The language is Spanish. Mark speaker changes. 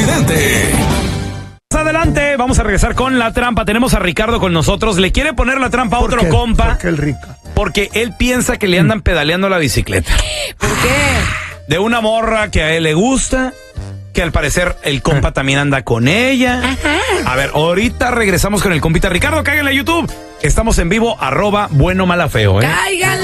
Speaker 1: Accidente.
Speaker 2: Más adelante vamos a regresar con la trampa. Tenemos a Ricardo con nosotros. Le quiere poner la trampa a otro compa.
Speaker 3: ¿Por qué el Rica?
Speaker 2: Porque él piensa que le andan pedaleando la bicicleta.
Speaker 4: ¿Por qué?
Speaker 2: De una morra que a él le gusta, que al parecer el compa también anda con ella.
Speaker 4: Ajá.
Speaker 2: A ver, ahorita regresamos con el compita Ricardo. Cáiganle a YouTube. Estamos en vivo, @bueno mala feo,
Speaker 4: ¡Cáiganle!